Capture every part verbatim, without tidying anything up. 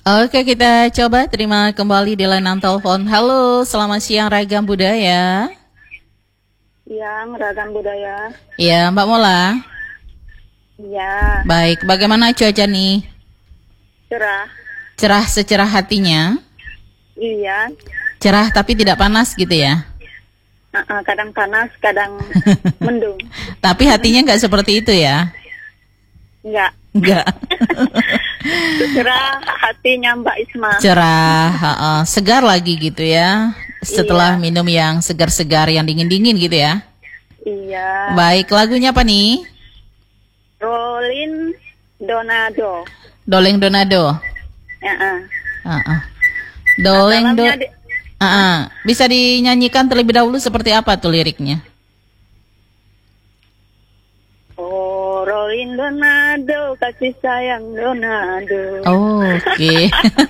Oke, kita coba terima kembali di layanan telepon. Halo, selamat siang Ragam Budaya. Siang, Ragam Budaya. Ya, Mbak Mola. Iya. Baik, bagaimana cuaca nih? Cerah. Cerah secerah hatinya? Iya. Cerah tapi tidak panas gitu ya? Uh-uh, kadang panas, kadang mendung. Tapi hatinya nggak seperti itu ya? Enggak. Enggak. Cerah hatinya Mbak Isma. Cerah, uh, segar lagi gitu ya. Setelah Iya. minum yang segar-segar, yang dingin-dingin gitu ya. Iya. Baik, lagunya apa nih? Rolling Donado. Doleng Donado. Uh-uh. Uh-uh. Doleng do. Dalamnya di- Uh-uh. Bisa dinyanyikan terlebih dahulu seperti apa tuh liriknya? Oh, Rolling Donado, kasih sayang Donado. Oh, oke.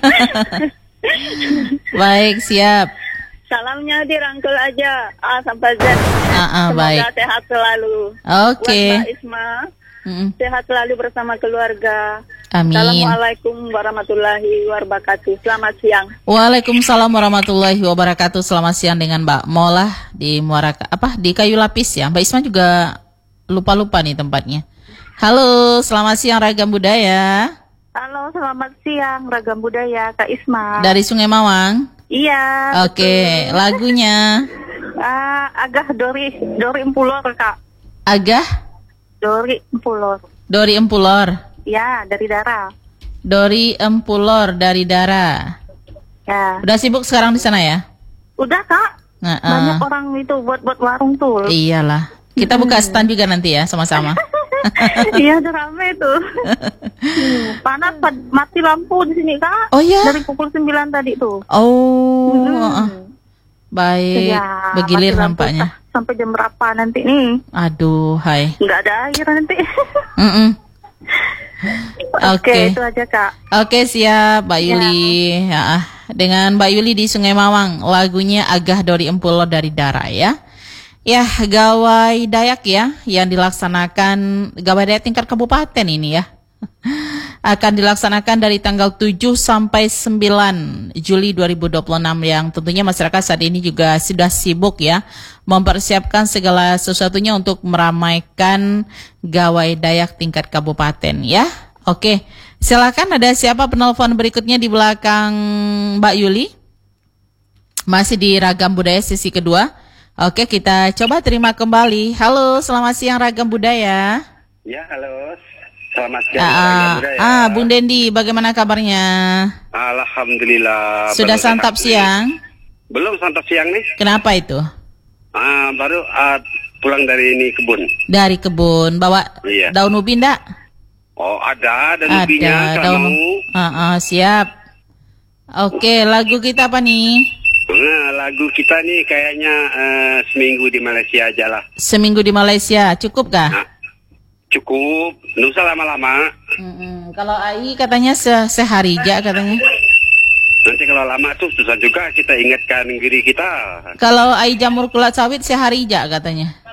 Baik, siap. Salamnya dirangkul aja A sampai Z. Uh-uh, Semoga baik. sehat selalu. Oke. Buat Mbak Isma, Mm-mm. sehat selalu bersama keluarga. Amin. Assalamualaikum warahmatullahi wabarakatuh. Selamat siang. Waalaikumsalam warahmatullahi wabarakatuh. Selamat siang dengan Mbak Mola di Muara apa di Kayu Lapis ya. Mbak Isma juga lupa-lupa nih tempatnya. Halo, selamat siang Ragam Budaya. Halo, selamat siang Ragam Budaya, Kak Isma. Dari Sungai Mawang. Iya. Oke, lagunya Ah, agah Dori Dori Empulor, Kak. Agah Dori Empulor. Dori Empulor. Ya, dari Dara. Dori Empulor dari Dara. Ya. Udah sibuk sekarang di sana ya? Udah, Kak. Nah, Banyak eh, orang itu buat-buat warung tuh. iyalah. Kita buka stand juga nanti ya sama-sama. Iya, udah rame tuh. Hmm, panas, pad- mati lampu di sini, Kak. Oh ya? Dari pukul sembilan tadi tuh. Oh, Hmm. eh, baik. Ya, Begilir mati lampu nampaknya. sa- Sampai jam berapa nanti nih? Aduh, hai. Nggak ada air nanti. Mm-mm. Oke, Oke. itu aja, Kak. Oke, siap Mbak Ya. Yuli. Ya, ah. Dengan Mbak Yuli di Sungai Mawang, lagunya Agah Dori Empulor dari Dara ya. Ya, gawai Dayak ya, yang dilaksanakan gawai Dayak tingkat kabupaten ini ya. Akan dilaksanakan dari tanggal tujuh sampai sembilan Juli dua ribu dua puluh enam yang tentunya masyarakat saat ini juga sudah sibuk ya mempersiapkan segala sesuatunya untuk meramaikan gawai Dayak tingkat kabupaten ya. Oke, silakan ada siapa penelpon berikutnya di belakang Mbak Yuli? Masih di Ragam Budaya sesi kedua. Oke, kita coba terima kembali. Halo, selamat siang Ragam Budaya. Ya, halo. Selamat siang. Ah, Ragam Budaya. ah, Bun Dendi, bagaimana kabarnya? Alhamdulillah. Sudah baru santap sehat nih. siang? Belum santap siang nih. Kenapa itu? Ah, baru ah, pulang dari ini kebun. Dari kebun, bawa Iya. daun ubi enggak? Oh, ada ada ubinya kalau daun. mau. Ah, ah, siap. Oke, lagu kita apa nih? Nah, lagu kita nih kayaknya eh, seminggu di Malaysia aja lah. Seminggu di Malaysia, cukup kah? Nah, cukup. Nggak usah lama-lama. Mm-mm. Kalau Ai katanya se- sehari aja katanya. Nanti kalau lama tuh susah juga kita ingatkan diri kita. Kalau Ai jamur kulat sawit sehari aja katanya.